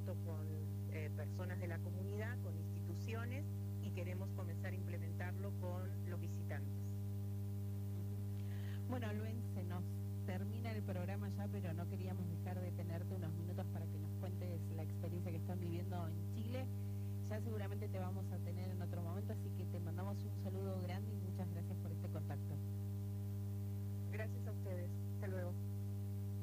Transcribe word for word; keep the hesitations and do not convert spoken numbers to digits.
contacto con eh, personas de la comunidad, con instituciones, y queremos comenzar a implementarlo con los visitantes. Bueno, Luen, se nos termina el programa ya, pero no queríamos dejar de tenerte unos minutos para que nos cuentes la experiencia que están viviendo en Chile. Ya seguramente te vamos a tener en otro momento, así que te